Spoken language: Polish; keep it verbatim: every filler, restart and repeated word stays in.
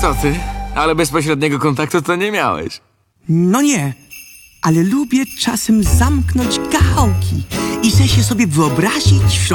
Co ty? Ale bezpośredniego kontaktu to nie miałeś. No nie, ale lubię czasem zamknąć gałki i se się sobie wyobrazić w